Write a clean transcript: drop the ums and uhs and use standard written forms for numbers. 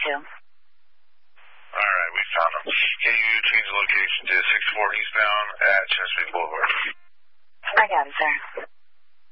All right, we found him. Can you change the location to 64 eastbound at Chesapeake Boulevard? I got it, sir.